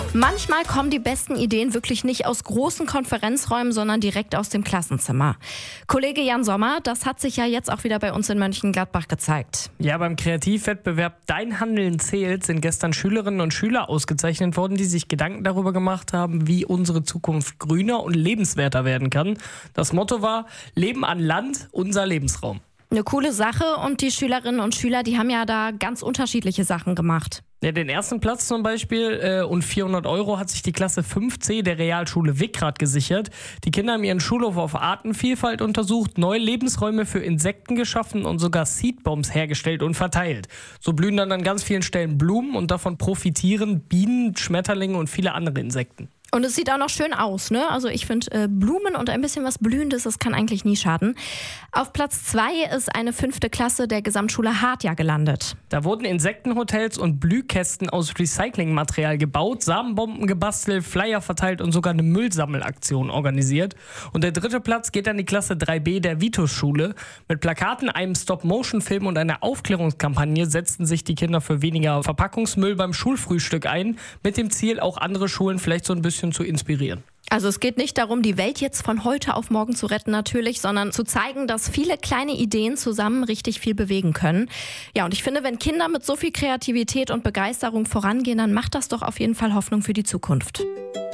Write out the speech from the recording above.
Manchmal kommen die besten Ideen wirklich nicht aus großen Konferenzräumen, sondern direkt aus dem Klassenzimmer. Kollege Jan Sommer, das hat sich ja jetzt auch wieder bei uns in Mönchengladbach gezeigt. Ja, beim Kreativwettbewerb Dein Handeln zählt sind gestern Schülerinnen und Schüler ausgezeichnet worden, die sich Gedanken darüber gemacht haben, wie unsere Zukunft grüner und lebenswerter werden kann. Das Motto war: Leben an Land, unser Lebensraum. Eine coole Sache, und die Schülerinnen und Schüler, die haben ja da ganz unterschiedliche Sachen gemacht. Ja, den ersten Platz zum Beispiel und 400 € hat sich die Klasse 5C der Realschule Wickrath gesichert. Die Kinder haben ihren Schulhof auf Artenvielfalt untersucht, neue Lebensräume für Insekten geschaffen und sogar Seedbombs hergestellt und verteilt. So blühen dann an ganz vielen Stellen Blumen und davon profitieren Bienen, Schmetterlinge und viele andere Insekten. Und es sieht auch noch schön aus, ne? Also ich finde, Blumen und ein bisschen was Blühendes, das kann eigentlich nie schaden. Auf Platz 2 ist eine 5. Klasse der Gesamtschule Hartja gelandet. Da wurden Insektenhotels und Blühkästen aus Recyclingmaterial gebaut, Samenbomben gebastelt, Flyer verteilt und sogar eine Müllsammelaktion organisiert. Und der 3. Platz geht an die Klasse 3b der Vitusschule. Mit Plakaten, einem Stop-Motion-Film und einer Aufklärungskampagne setzten sich die Kinder für weniger Verpackungsmüll beim Schulfrühstück ein, mit dem Ziel, auch andere Schulen vielleicht so ein bisschen zu inspirieren. Also es geht nicht darum, die Welt jetzt von heute auf morgen zu retten natürlich, sondern zu zeigen, dass viele kleine Ideen zusammen richtig viel bewegen können. Ja, und ich finde, wenn Kinder mit so viel Kreativität und Begeisterung vorangehen, dann macht das doch auf jeden Fall Hoffnung für die Zukunft.